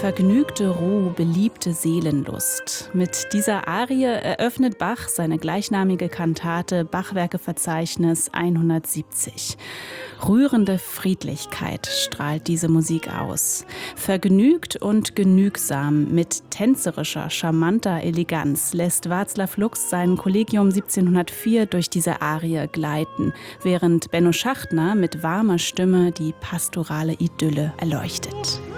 vergnügte Ruh, beliebte Seelenlust. Mit dieser Arie eröffnet Bach seine gleichnamige Kantate Bachwerkeverzeichnis 170. Rührende Friedlichkeit strahlt diese Musik aus. Vergnügt und genügsam, mit tänzerischer, charmanter Eleganz lässt Václav Lux sein Kollegium 1704 durch diese Arie gleiten, während Benno Schachtner mit warmer Stimme die pastorale Idylle erleuchtet.